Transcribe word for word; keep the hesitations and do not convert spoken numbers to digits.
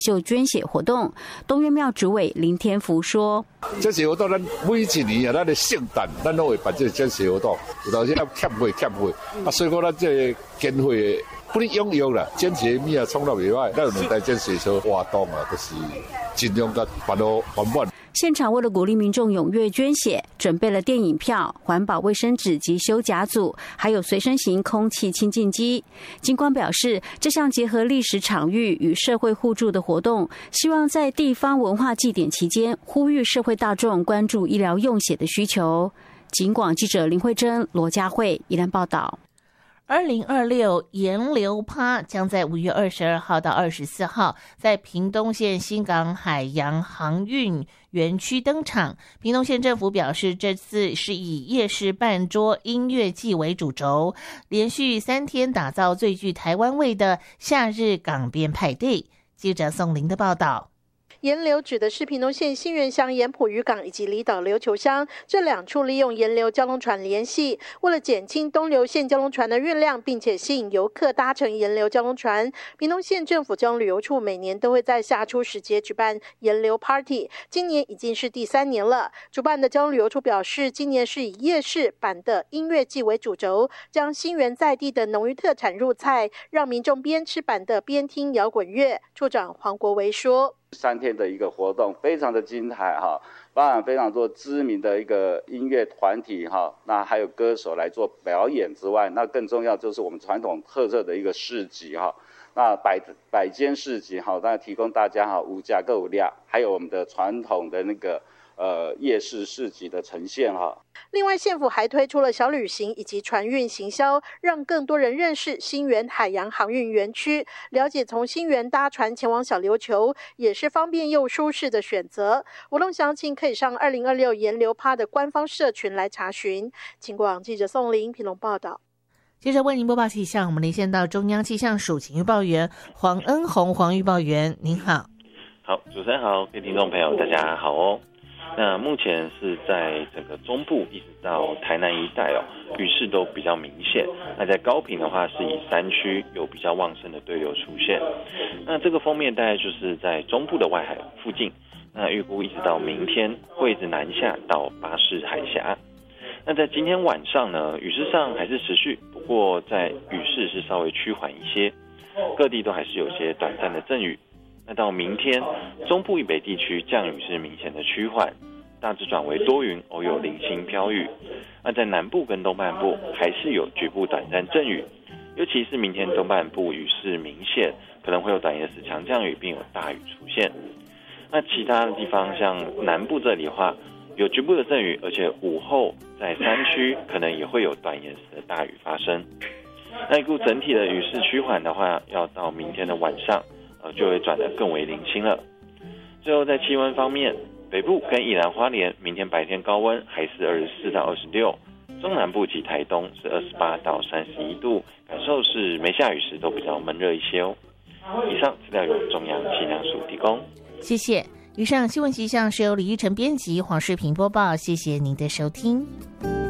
就捐血活动，东岳庙主委林天福说：“ 捐血活动，咱每一年啊，咱的圣诞，咱都会办这个捐血活动。有当时要欠费欠费，啊，所以讲咱这捐血不能用用啦，捐血物啊，创到袂歹，咱有两台捐血车活动啊，就是尽量甲办到完满。” 现场为了鼓励民众踊跃捐血，准备了电影票、环保卫生纸及修甲组，还有随身型空气清净机。警官表示，这项结合历史场域与社会互助的活动，希望在地方文化祭典期间，呼吁社会大众关注医疗用血的需求。警广记者林慧珍、罗佳慧宜兰报道。 二零二六盐流趴将在五月二十二号到二十四号在屏东县新港海洋航运园区登场。屏东县政府表示，这次是以夜市办桌音乐季为主轴，连续三天打造最具台湾味的夏日港边派对。记者宋玲的报道。 盐流指的是屏东县新园乡盐埔渔港以及离岛琉球乡这两处利用盐流交通船联系，为了减轻东流线交通船的运量，并且吸引游客搭乘盐流交通船，屏东县政府交通旅游处每年都会在夏初时节举办盐流 Party， 今年已经是第三年了。主办的交通旅游处表示，今年是以夜市版的音乐季为主轴，将新园在地的农渔特产入菜，让民众边吃版的边听摇滚乐。处长黄国维说， 三天的一个活动非常的精彩哈，包含非常多知名的一个音乐团体哈，那还有歌手来做表演之外，那更重要就是我们传统特色的一个市集哈，那百百间市集哈，那提供大家哈无价购量，还有我们的传统的那个呃夜市市集的呈现哈。 另外，县府还推出了小旅行以及船运行销，让更多人认识新园海洋航运园区，了解从新园搭船前往小琉球也是方便又舒适的选择。活动详情可以上二零二六盐流趴的官方社群来查询。警广记者宋玲屏东报道。 接着为您播报气象，我们连线到中央气象署请预报员黄恩宏，黄预报员您好。 好，主持人好，各位听众朋友大家好哦。那目前是在整个中部一直到台南一带哦，雨势都比较明显。那在高屏的话，是以山区有比较旺盛的对流出现。那这个锋面大概就是在中部的外海附近。那预估一直到明天会一直南下到巴士海峡。那在今天晚上呢，雨势上还是持续，不过在雨势是稍微趋缓一些，各地都还是有些短暂的阵雨。那到明天，中部以北地区降雨是明显的趋缓，大致转为多云，偶有零星飘雨。那在南部跟东半部还是有局部短暂阵雨，尤其是明天东半部雨势明显，可能会有短延时强降雨，并有大雨出现。那其他的地方像南部这里的话，有局部的阵雨，而且午后在山区可能也会有短延时的大雨发生。那预估整体的雨势趋缓的话，要到明天的晚上呃，就会转得更为零星了。最后在气温方面，北部跟宜兰花莲明天白天高温还是二十四到二十六，中南部及台东是二十八到三十一度，感受是没下雨时都比较闷热一些哦。以上资料由中央气象署提供， 谢谢。以上新闻气象是由李玉成编辑，黄世平播报，谢谢您的收听。